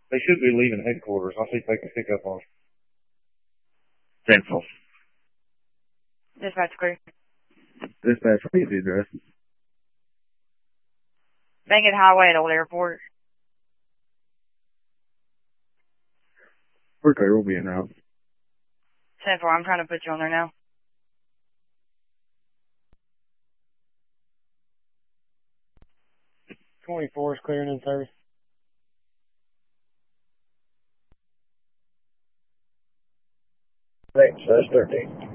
They should be leaving headquarters. I'll see if they can pick up on Central. Dispatch clear. Dispatch, repeat the address. Bankhead Highway at Old Airport. We're clear. We'll be en route. 10-4, I'm trying to put you on there now. .24 is clearing in service. Thanks, that's 13.